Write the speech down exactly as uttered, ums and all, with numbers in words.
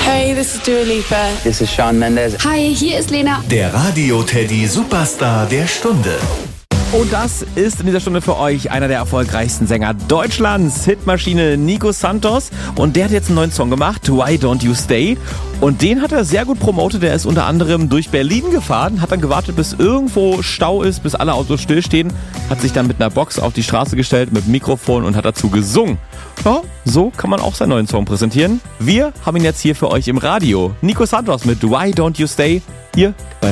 Hey, this is Dua Lipa. This is Shawn Mendes. Hi, hier ist Lena. Der Radio-Teddy Superstar der Stunde. Und das ist in dieser Stunde für euch einer der erfolgreichsten Sänger Deutschlands, Hitmaschine Nico Santos. Und der hat jetzt einen neuen Song gemacht, Why Don't You Stay? Und den hat er sehr gut promotet. Er ist unter anderem durch Berlin gefahren, hat dann gewartet, bis irgendwo Stau ist, bis alle Autos stillstehen, hat sich dann mit einer Box auf die Straße gestellt, mit Mikrofon und hat dazu gesungen. Ja, so kann man auch seinen neuen Song präsentieren. Wir haben ihn jetzt hier für euch im Radio. Nico Santos mit Why Don't You Stay? Hier bei